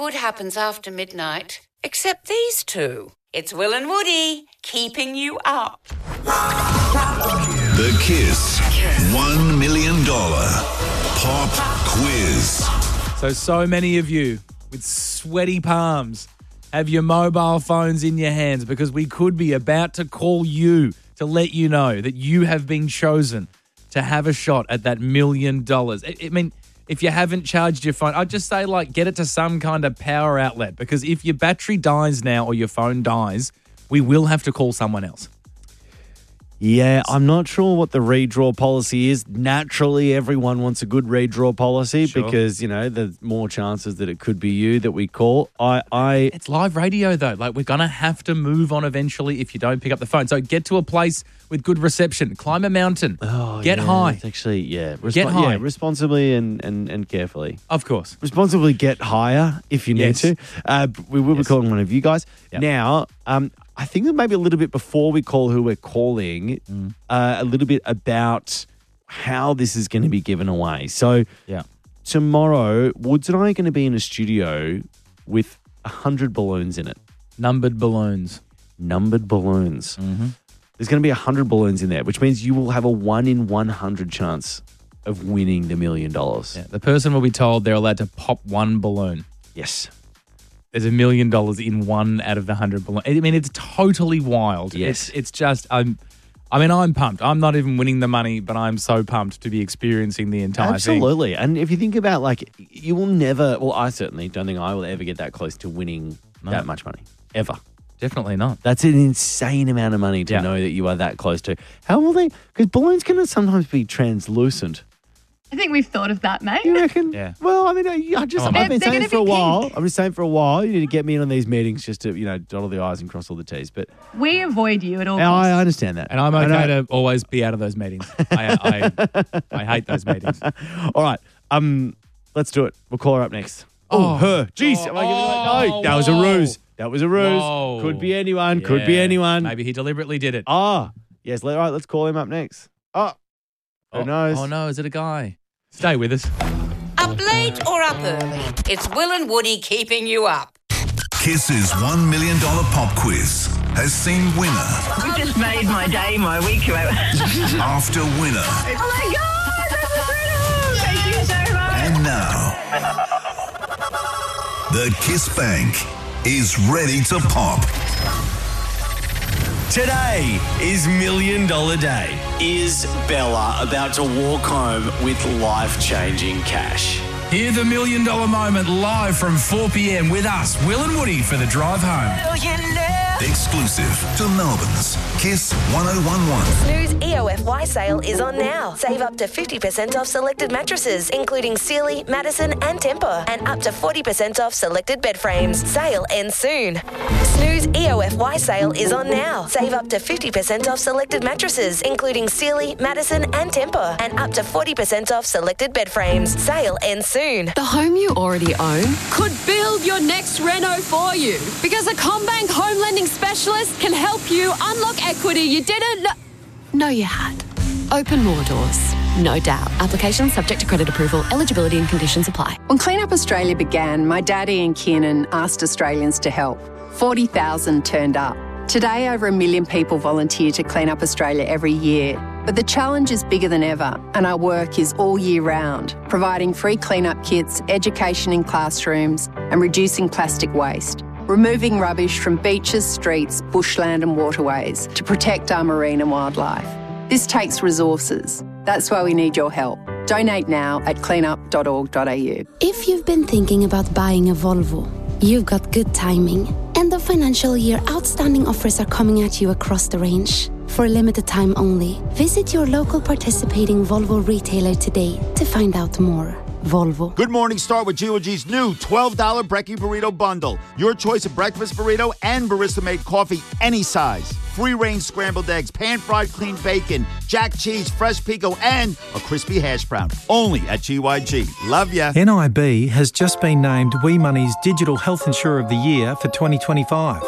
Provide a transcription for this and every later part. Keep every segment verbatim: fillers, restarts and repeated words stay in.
good happens after midnight, except these two. It's Will and Woody, keeping you up. The Kiss one million dollars Pop Quiz. So, so many of you with sweaty palms have your mobile phones in your hands because we could be about to call you to let you know that you have been chosen to have a shot at that million dollars. I, I mean, if you haven't charged your phone, I'd just say, like, get it to some kind of power outlet, because if your battery dies now or your phone dies, we will have to call someone else. Yeah, I'm not sure what the redraw policy is. Naturally, everyone wants a good redraw policy Sure. because, you know, there's more chances that it could be you that we call. I, I It's live radio, though. Like, we're going to have to move on eventually if you don't pick up the phone. So get to a place with good reception. Climb a mountain. oh, Get yeah, high. It's actually, yeah. Respo- Get high. Yeah, responsibly and, and, and carefully. Of course. Responsibly get higher if you need Yes. to. Uh, we will be Yes. calling one of you guys. Yep. Now, um, I think that maybe a little bit before we call who we're calling, Mm. uh, a little bit about how this is going to be given away. So Yeah. tomorrow, Woods and I are going to be in a studio with one hundred balloons in it. Numbered balloons. Numbered balloons. Mm-hmm. There's going to be one hundred balloons in there, which means you will have a one in one hundred chance of winning the million dollars. Yeah. The person will be told they're allowed to pop one balloon. Yes. There's a million dollars in one out of the hundred balloons. I mean, it's totally wild. Yes. It's, it's just, I'm, I mean, I'm pumped. I'm not even winning the money, but I'm so pumped to be experiencing the entire thing. Absolutely. And if you think about, like, you will never, well, I certainly don't think I will ever get that close to winning No. that much money. Ever. Definitely not. That's an insane amount of money to Yeah. know that you are that close to. How will they? Because balloons can sometimes be translucent. I think we've thought of that, mate. You reckon? Yeah. Well, I mean, I I just, Come on, I've been They're- they're saying gonna it for a be while. pink. I'm just saying for a while, you need to get me in on these meetings just to, you know, dot all the I's and cross all the T's. But We avoid you at all I, costs. I understand that. And I'm I okay know- to always be out of those meetings. I, I, I hate those meetings. All right. Um, let's do it. We'll call her up next. Oh, Oh. her. Jeez. Oh, Am I gonna, no, oh, that was a whoa. ruse. That was a ruse. Whoa. Could be anyone. Could be Yeah. anyone. Maybe he deliberately did it. Ah, yes. Let, all right, let's call him up next. Oh, who oh, knows? Oh, no. Is it a guy? Stay with us. Up late or up early, it's Will and Woody keeping you up. Kiss's one million dollars Pop Quiz has seen winner You just made my day, my week. after winner. Oh my God, that's incredible! Thank you so much. And now, the Kiss Bank is ready to pop. Today is Million Dollar Day. Is Bella about to walk home with life-changing cash? Hear the million dollar moment live from four p.m. with us, Will and Woody, for the drive home. Exclusive to Melbourne's Kiss one oh one one. Snooze E O F Y sale is on now. Save up to fifty percent off selected mattresses, including Sealy, Madison and Tempur, and up to forty percent off selected bed frames. Sale ends soon. Snooze E O F Y sale is on now. Save up to fifty percent off selected mattresses, including Sealy, Madison and Tempur, and up to forty percent off selected bed frames. Sale ends soon. The home you already own could build your next reno for you, because a CommBank home lending specialist can help you unlock equity you didn't know, know you had. Open more doors, no doubt. Application subject to credit approval. Eligibility and conditions apply. When Clean Up Australia began, my dad Ian Kiernan asked Australians to help. forty thousand turned up. Today, over a million people volunteer to Clean Up Australia every year. But the challenge is bigger than ever, and our work is all year round, providing free clean-up kits, education in classrooms, and reducing plastic waste. Removing rubbish from beaches, streets, bushland and waterways to protect our marine and wildlife. This takes resources. That's why we need your help. Donate now at cleanup dot org dot a u. If you've been thinking about buying a Volvo, you've got good timing. End of financial year outstanding offers are coming at you across the range. For a limited time only, visit your local participating Volvo retailer today to find out more. Volvo. Good morning, start with G O G's new twelve dollars Brekkie Burrito Bundle. Your choice of breakfast burrito and barista-made coffee, any size. Free-range scrambled eggs, pan-fried clean bacon, jack cheese, fresh pico, and a crispy hash brown. Only at G Y G. Love ya. N I B has just been named Wee Money's Digital Health Insurer of the Year for twenty twenty-five,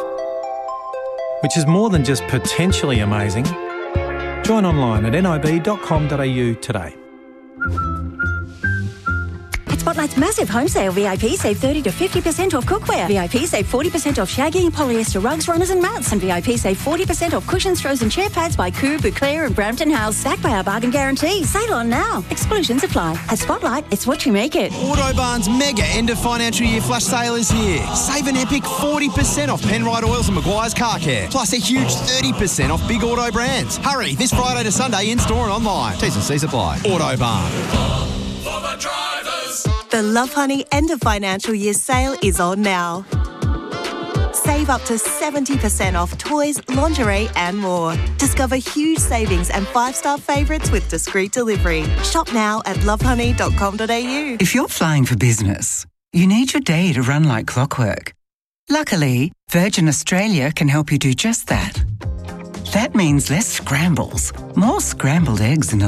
which is more than just potentially amazing. Join online at nib dot com dot a u today. Spotlight's massive home sale. V I P save thirty to fifty percent off cookware. V I P save forty percent off shaggy, polyester rugs, runners and mats. And V I P save forty percent off cushions, throws and chair pads by Coo, Bouclair and Brampton House. Backed by our bargain guarantee. Sale on now. Exclusions apply. At Spotlight, it's what you make it. Autobarn's mega end of financial year flash sale is here. Save an epic forty percent off Penrite Oils and Maguire's Car Care. Plus a huge thirty percent off big auto brands. Hurry, this Friday to Sunday in store and online. T's and C's apply. Autobarn. For the drivers. The Love Honey end of financial year sale is on now. Save up to seventy percent off toys, lingerie and more. Discover huge savings and five-star favourites with discreet delivery. Shop now at love honey dot com dot a u. If you're flying for business, you need your day to run like clockwork. Luckily, Virgin Australia can help you do just that. That means less scrambles, more scrambled eggs in a